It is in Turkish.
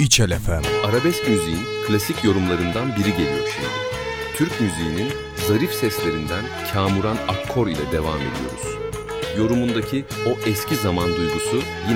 İçel FM. Arabesk müziğin klasik yorumlarından biri geliyor şimdi. Türk müziğinin zarif seslerinden Kamuran Akkor ile devam ediyoruz. Yorumundaki o eski zaman duygusu yine